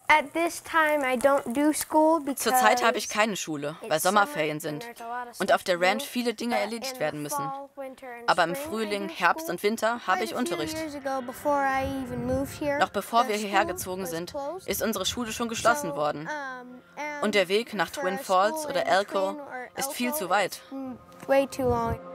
Zurzeit habe ich keine Schule, weil Sommerferien sind und auf der Ranch viele Dinge erledigt werden müssen. Aber im Frühling, Herbst und Winter habe ich Unterricht. Noch bevor wir hierher gezogen sind, ist unsere Schule schon geschlossen worden. Und der Weg nach Twin Falls oder Elko ist viel zu weit.